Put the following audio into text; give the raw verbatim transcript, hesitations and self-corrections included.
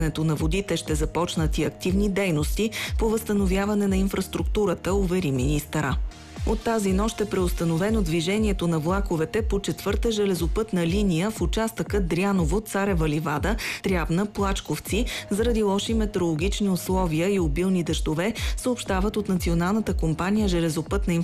на водите ще започнат и активни дейности по възстановяване на инфраструктурата, увери министъра. От тази нощ е преустановено движението на влаковете по четвърта железопътна линия в участъка Дряново-Царева ливада, Трявна-Плачковци, заради лоши метеорологични условия и обилни дъждове, съобщават от Националната компания железопътна инфраструктура